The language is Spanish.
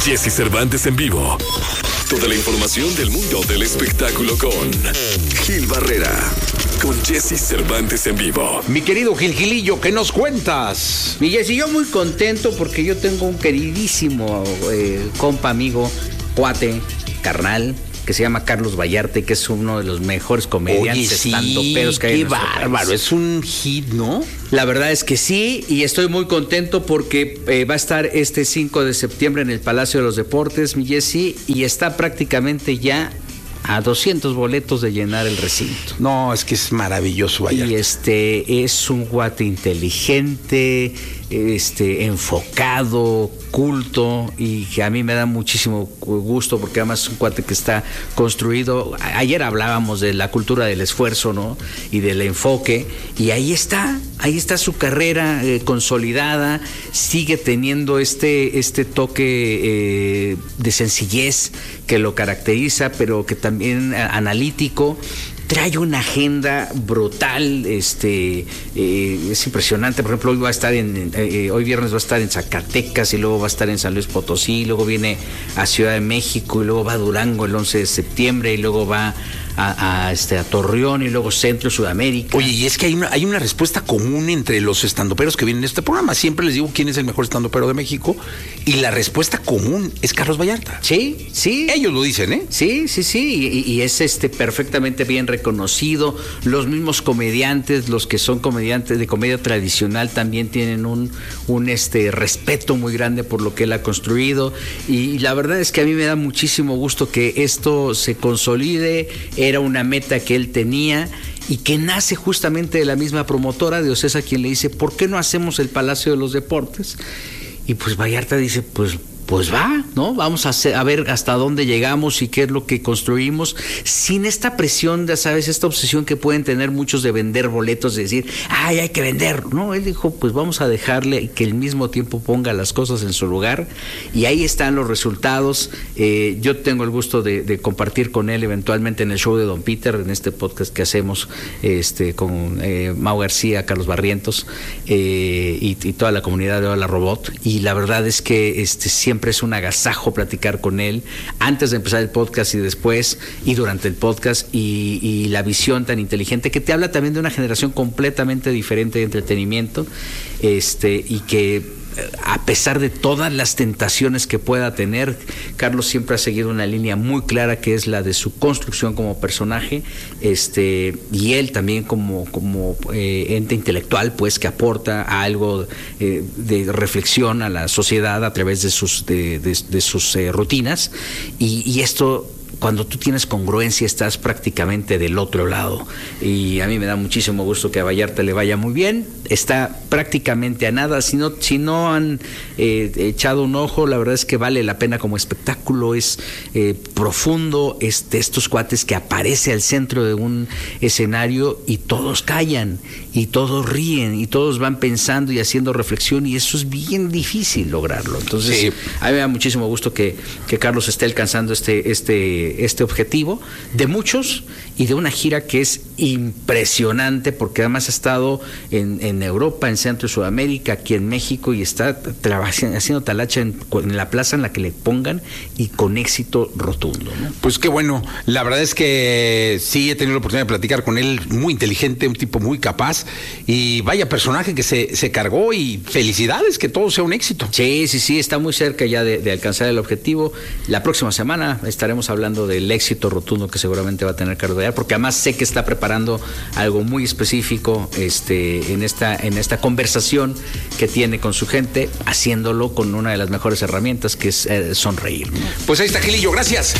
Jesse Cervantes en vivo. Toda la información del mundo del espectáculo con Gil Barrera. Con Jesse Cervantes en vivo. Mi querido Gilillo, ¿qué nos cuentas? Mi Jesse, yo muy contento porque yo tengo un queridísimo compa, amigo, cuate, carnal, que se llama Carlos Vallarta, que es uno de los mejores comediantes estandoperos que hay en nuestro bárbaro, país. Es un hit, ¿no? La verdad es que sí, y estoy muy contento porque va a estar este 5 de septiembre en el Palacio de los Deportes, mi Jesse, y está prácticamente ya a 200 boletos de llenar el recinto. No, es que es maravilloso Vallarta. Y es un guate inteligente, enfocado, culto, y que a mí me da muchísimo gusto porque además es un cuate que está construido. Ayer hablábamos de la cultura del esfuerzo, ¿no? Y del enfoque, y ahí está su carrera consolidada, sigue teniendo este toque de sencillez que lo caracteriza, pero que también analítico. Trae una agenda brutal, es impresionante. Por ejemplo, hoy viernes va a estar en Zacatecas, y luego va a estar en San Luis Potosí, luego viene a Ciudad de México, y luego va a Durango el 11 de septiembre, y luego va a Torreón, y luego Centro y Sudamérica. Oye, y es que hay una respuesta común entre los estandoperos que vienen a este programa. Siempre les digo quién es el mejor estandopero de México, y la respuesta común es Carlos Vallarta. Sí. Ellos lo dicen, ¿eh? Sí, y es perfectamente bien reconocido. Los mismos comediantes, los que son comediantes de comedia tradicional, también tienen un respeto muy grande por lo que él ha construido, y la verdad es que a mí me da muchísimo gusto que esto se consolide. Era una meta que él tenía y que nace justamente de la misma promotora de Ocesa, quien le dice, ¿por qué no hacemos el Palacio de los Deportes? Y pues Vallarta dice, pues va, ¿no? Vamos a ver hasta dónde llegamos y qué es lo que construimos, sin esta presión, ya sabes, esta obsesión que pueden tener muchos de vender boletos, de decir, hay que vender, ¿no? Él dijo, pues vamos a dejarle que al mismo tiempo ponga las cosas en su lugar, y ahí están los resultados. Yo tengo el gusto de compartir con él eventualmente en el show de Don Peter, en este podcast que hacemos con Mau García, Carlos Barrientos, y toda la comunidad de Hola Robot, y la verdad es que siempre es un agasajo platicar con él antes de empezar el podcast y después y durante el podcast, y la visión tan inteligente que te habla también de una generación completamente diferente de entretenimiento, y que a pesar de todas las tentaciones que pueda tener, Carlos siempre ha seguido una línea muy clara, que es la de su construcción como personaje, y él también como ente intelectual, pues, que aporta algo de reflexión a la sociedad a través de sus rutinas, y esto, cuando tú tienes congruencia, estás prácticamente del otro lado, y a mí me da muchísimo gusto que a Vallarta le vaya muy bien. Está prácticamente a nada. Si no han echado un ojo, la verdad es que vale la pena como espectáculo. Es profundo, estos cuates que aparece al centro de un escenario y todos callan y todos ríen y todos van pensando y haciendo reflexión, y eso es bien difícil lograrlo. Entonces, sí, a mí me da muchísimo gusto que Carlos esté alcanzando este objetivo de muchos, y de una gira que es impresionante, porque además ha estado en Europa, en Centro y Sudamérica, aquí en México, y está haciendo talacha en la plaza en la que le pongan, y con éxito rotundo, ¿no? Pues qué bueno. La verdad es que sí he tenido la oportunidad de platicar con él, muy inteligente, un tipo muy capaz, y vaya personaje que se cargó, y felicidades, que todo sea un éxito. Sí, está muy cerca ya de alcanzar el objetivo. La próxima semana estaremos hablando del éxito rotundo que seguramente va a tener Carlos Vallarta, porque además sé que está preparando algo muy específico en esta conversación que tiene con su gente, haciéndolo con una de las mejores herramientas, que es sonreír, ¿no? Pues ahí está, Gilillo, gracias.